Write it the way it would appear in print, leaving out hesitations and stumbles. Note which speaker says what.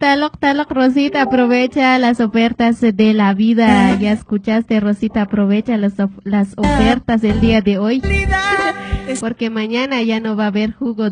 Speaker 1: talok, talok, Rosita, aprovecha las ofertas de la vida. Ya escuchaste, Rosita, aprovecha las ofertas del día de hoy. Porque mañana ya no va a haber jugo